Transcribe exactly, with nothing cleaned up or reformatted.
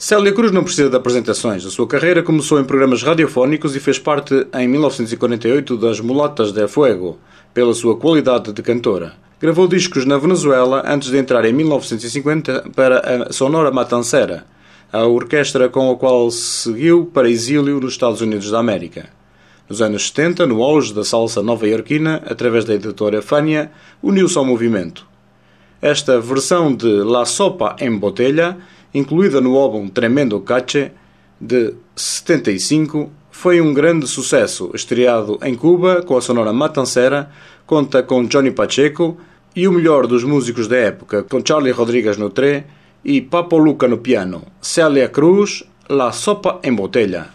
Célia Cruz não precisa de apresentações. A sua carreira começou em programas radiofónicos e fez parte, em mil novecentos e quarenta e oito, das Mulatas de Fuego, pela sua qualidade de cantora. Gravou discos na Venezuela antes de entrar em mil novecentos e cinquenta para a Sonora Matancera, a orquestra com a qual seguiu para exílio nos Estados Unidos da América. Nos anos setenta, no auge da salsa nova-iorquina, através da editora Fania, uniu-se ao movimento. Esta versão de La Sopa en Botella, incluída no álbum Tremendo Cache, de setenta e cinco, foi um grande sucesso. Estreado em Cuba com a Sonora Matancera, conta com Johnny Pacheco e o melhor dos músicos da época, com Charlie Rodriguez no tré e Papo Luca no piano. Célia Cruz, La Sopa en Botella.